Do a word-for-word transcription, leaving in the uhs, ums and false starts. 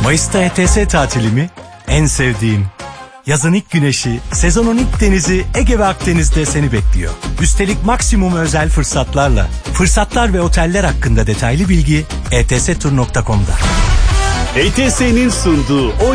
Mayıs'ta E T S tatilimi en sevdiğim. Yazın ilk güneşi, sezonun ilk denizi Ege ve Akdeniz'de seni bekliyor. Üstelik maksimum özel fırsatlarla. Fırsatlar ve oteller hakkında detaylı bilgi e t s tur nokta com'da. E T S'nin sunduğu o